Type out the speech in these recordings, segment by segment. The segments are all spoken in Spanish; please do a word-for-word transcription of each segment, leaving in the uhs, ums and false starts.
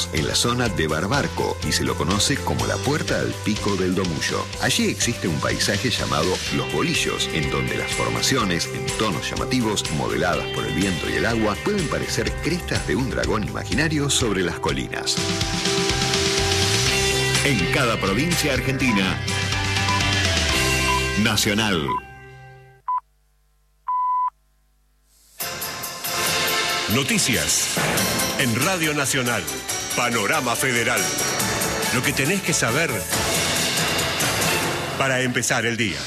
en la zona de Barbarco, y se lo conoce como la Puerta al Pico del Domullo. Allí existe un paisaje llamado Los Bolillos, en donde las formaciones, en tonos llamativos, modeladas por el viento y el agua, pueden parecer crestas de un dragón imaginario sobre las colinas. En cada provincia argentina, Nacional. Noticias en Radio Nacional. Panorama Federal. Lo que tenés que saber para empezar el día.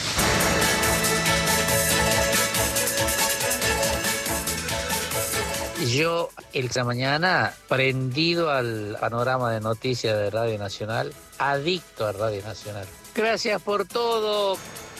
Yo, esta mañana, prendido al panorama de noticias de Radio Nacional, adicto a Radio Nacional. Gracias por todo.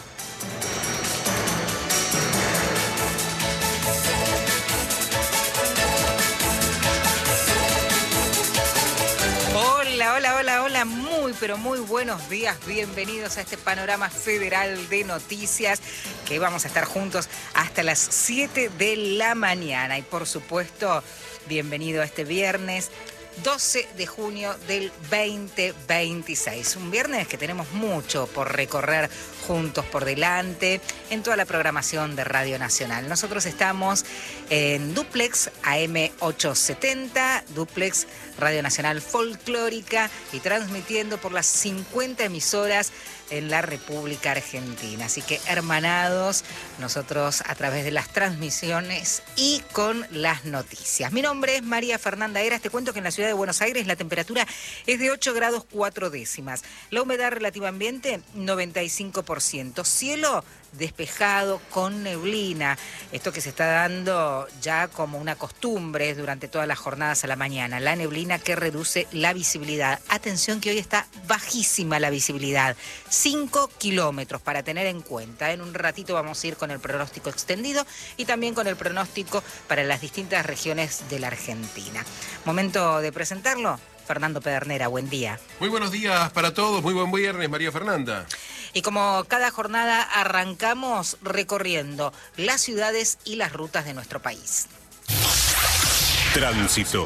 Hola, hola, hola, hola, muy, pero muy buenos días, bienvenidos a este panorama federal de noticias, que vamos a estar juntos hasta las siete de la mañana. Y por supuesto, bienvenido a este viernes doce de junio del veinte veintiséis. Un viernes que tenemos mucho por recorrer juntos por delante en toda la programación de Radio Nacional. Nosotros estamos en Duplex A M ochocientos setenta, Duplex Radio Nacional Folclórica, y transmitiendo por las cincuenta emisoras en la República Argentina. Así que hermanados, nosotros a través de las transmisiones y con las noticias. Mi nombre es María Fernanda Heras. Te cuento que en la ciudad de Buenos Aires la temperatura es de ocho grados cuatro décimas. La humedad relativa ambiente, noventa y cinco por ciento. Cielo despejado con neblina. Esto que se está dando ya como una costumbre durante todas las jornadas a la mañana. La neblina que reduce la visibilidad. Atención que hoy está bajísima la visibilidad. cinco kilómetros para tener en cuenta. En un ratito vamos a ir con el pronóstico extendido y también con el pronóstico para las distintas regiones de la Argentina. Momento de presentarlo. Fernando Pedernera, buen día. Muy buenos días para todos, muy buen viernes, María Fernanda. Y como cada jornada arrancamos recorriendo las ciudades y las rutas de nuestro país. Tránsito.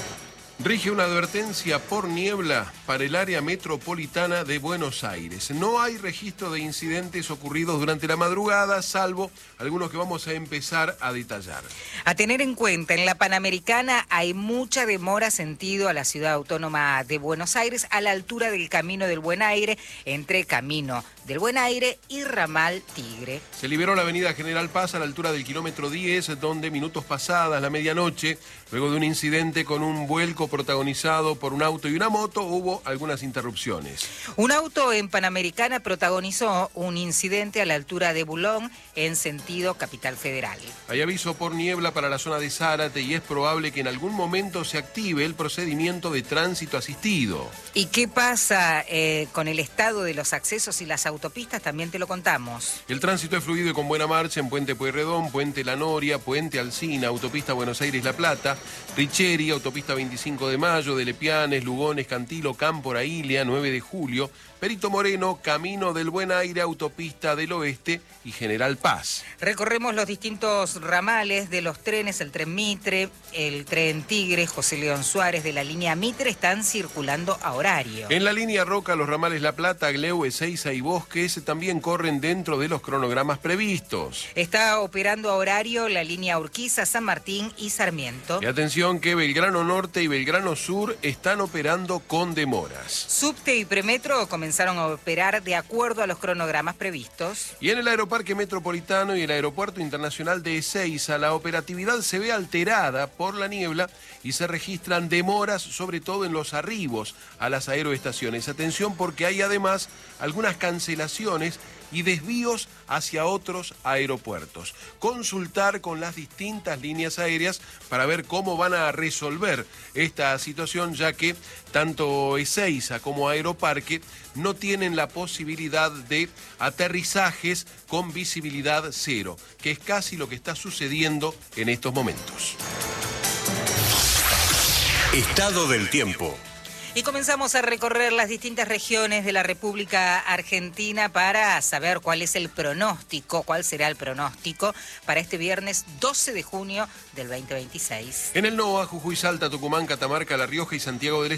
Rige una advertencia por niebla para el área metropolitana de Buenos Aires. No hay registro de incidentes ocurridos durante la madrugada, salvo algunos que vamos a empezar a detallar. A tener en cuenta, en la Panamericana hay mucha demora sentido a la ciudad autónoma de Buenos Aires, a la altura del Camino del Buen Aire, entre Camino del Buen Aire y Ramal Tigre. Se liberó la avenida General Paz a la altura del kilómetro diez, donde minutos pasadas la medianoche, luego de un incidente con un vuelco protagonizado por un auto y una moto, hubo algunas interrupciones. Un auto en Panamericana protagonizó un incidente a la altura de Bulón, en sentido Capital Federal. Hay aviso por niebla para la zona de Zárate y es probable que en algún momento se active el procedimiento de tránsito asistido. ¿Y qué pasa eh, con el estado de los accesos y las autopistas? También te lo contamos. El tránsito es fluido y con buena marcha en Puente Pueyrredón, Puente La Noria, Puente Alsina, Autopista Buenos Aires-La Plata, Richeri, Autopista veinticinco de mayo, de Lepianes, Lugones, Cantilo, Cámpora, Ilia, nueve de julio, Perito Moreno, Camino del Buen Aire, Autopista del Oeste y General Paz. Recorremos los distintos ramales de los trenes, el tren Mitre, el tren Tigre, José León Suárez de la línea Mitre están circulando a horario. En la línea Roca, los ramales La Plata, Gleu, Ezeiza y Bosques también corren dentro de los cronogramas previstos. Está operando a horario la línea Urquiza, San Martín y Sarmiento. Y atención que Belgrano Norte y Belgrano Sur están operando con demoras. Subte y Premetro comenzaron a operar de acuerdo a los cronogramas previstos. Y en el Aeroparque Metropolitano y el Aeropuerto Internacional de Ezeiza, la operatividad se ve alterada por la niebla y se registran demoras, sobre todo en los arribos a las aeroestaciones. Atención porque hay además algunas cancelaciones y desvíos hacia otros aeropuertos. Consultar con las distintas líneas aéreas para ver cómo van a resolver esta situación, ya que tanto Ezeiza como Aeroparque no tienen la posibilidad de aterrizajes con visibilidad cero, que es casi lo que está sucediendo en estos momentos. Estado del tiempo. Y comenzamos a recorrer las distintas regiones de la República Argentina para saber cuál es el pronóstico, cuál será el pronóstico para este viernes doce de junio del veinte veintiséis. En el NOA, Jujuy, Salta, Tucumán, Catamarca, La Rioja y Santiago del